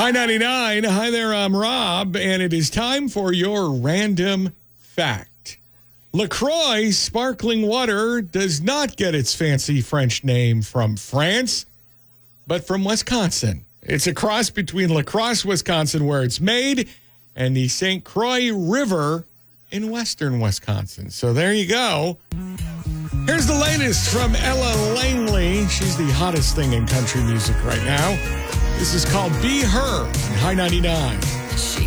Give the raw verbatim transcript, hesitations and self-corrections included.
Hi ninety-nine. Hi there, I'm Rob, and it is time for your random fact. LaCroix sparkling water does not get its fancy French name from France, but from Wisconsin. It's a cross between La Crosse, Wisconsin, where it's made, and the Saint Croix River in western Wisconsin. So there you go. Here's the latest from Ella Langley. She's the hottest thing in country music right now. This is called Be Her on High ninety-nine.